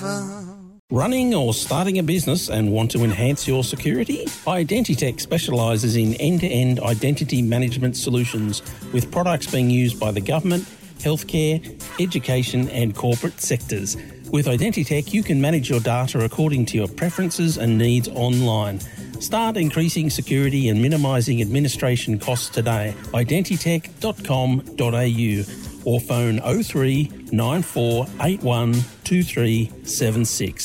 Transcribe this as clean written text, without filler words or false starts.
forever. Running or starting a business and want to enhance your security? Identitech specialises in end-to-end identity management solutions with products being used by the government, healthcare, education and corporate sectors. With Identitech, you can manage your data according to your preferences and needs online. Start increasing security and minimising administration costs today. Identitech.com.au or phone 03 9481 2376.